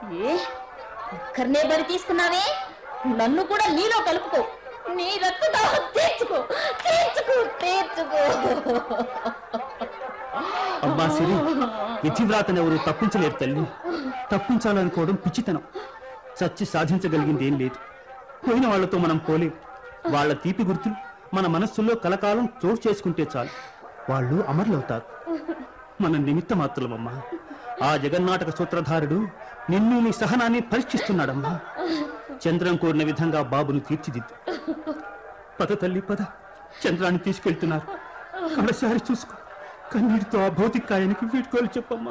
ఏ ఒక్కరినే బలి తీసుకున్నావే, నన్ను కూడా నీలో కలుపుకో. నీ రక్తదాహం తీర్చుకో తీర్చుకో తీర్చుకో. అబ్బా సిరి, విధివ్రాతను ఎవరు తప్పించలేరు తల్లి. తప్పించాలనుకోవడం పిచ్చితనం. చచ్చి సాధించగలిగింది ఏం లేదు. పోయిన వాళ్లతో మనం పోలేం. వాళ్ల తీపి గుర్తులు మన మనస్సుల్లో కలకాలం చోటు చేసుకుంటే చాలు. వాళ్ళు అమరులవుతారు. మన నిమిత్త మాత్రులమమ్మా. ఆ జగన్నాటక సూత్రధారుడు నిన్ను నీ సహనాన్ని పరీక్షిస్తున్నాడమ్మా. చంద్రం కోరిన విధంగా బాబును తీర్చిదిద్దు. పద తల్లి పద, చంద్రాన్ని తీసుకెళ్తున్నారు. కడసారి చూసుకో. కన్నీటితో ఆ భౌతికాయానికి వీడ్కోలు చెప్పమ్మా.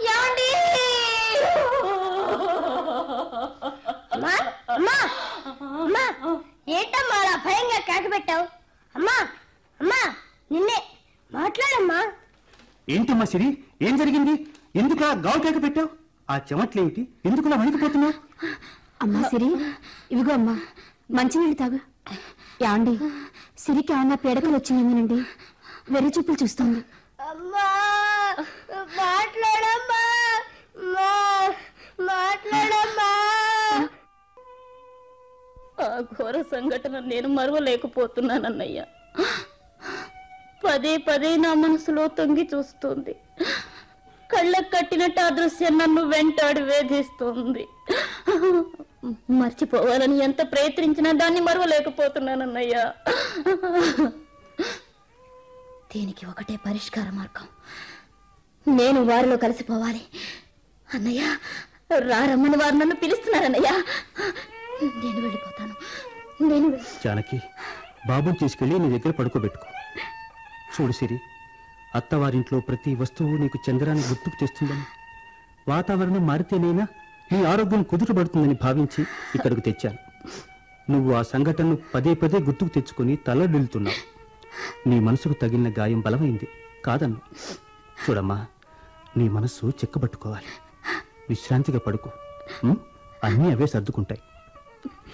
ఏంటమ్మా అలా భయంగా కాకపెట్టావు? అమ్మా అమ్మా నిన్నే, మాట్లాడమ్మా. ఏంటమ్మా సిరి, ఏం జరిగింది? ఎందుకు ఆ గావు కేక పెట్టావు? ఆ చెమట్లేమిటి? ఎందుకులా వణికిపోతున్నావు? అమ్మా సిరి, ఇవిగో అమ్మా మంచినీళ్ళు తాగు. యాండి, సిరికి ఏమన్నా పీడకలు వచ్చిందేమోనండి. వెర్రి చూపులు చూస్తుంది. అమ్మా మాట్లాడమ్మా, మాట్లాడమ్మా. ఆ ఘోర సంఘటన నేను మరవలేకపోతున్నానన్నయ్య. పదే పదే నా మనసులో తొంగి చూస్తుంది. కళ్ళకు కట్టినట్టు ఆ దృశ్యం నన్ను వెంటాడి వేధిస్తుంది. మర్చిపోవాలని ఎంత ప్రయత్నించినా దాన్ని మరవలేకపోతున్నానన్నయ్య. దీనికి ఒకటే పరిష్కార మార్గం. నేను వారిలో కలిసిపోవాలి. అన్నయ్య, రారమ్మని వారు నన్ను పిలుస్తున్నారన్నయ్య. నేను వెళ్ళిపోతాను. జానకి, బాబుని తీసుకెళ్లి నీ దగ్గర పడుకోబెట్టుకో. చూడు సిరి, అత్తవారింట్లో ప్రతి వస్తువు నీకు చంద్రాన్ని గుర్తుకు తెస్తుందని, వాతావరణం మారితేనైనా నీ ఆరోగ్యం కుదుటపడుతుందని భావించి ఇక్కడికి తెచ్చాను. నువ్వు ఆ సంఘటనను పదే పదే గుర్తుకు తెచ్చుకుని తలడిల్లుతున్నావు. నీ మనసుకు తగిలిన గాయం బలమైంది కాదన్ను. చూడమ్మా, నీ మనస్సు చెక్కబట్టుకోవాలి. విశ్రాంతిగా పడుకో. అన్నీ అవే సర్దుకుంటాయి.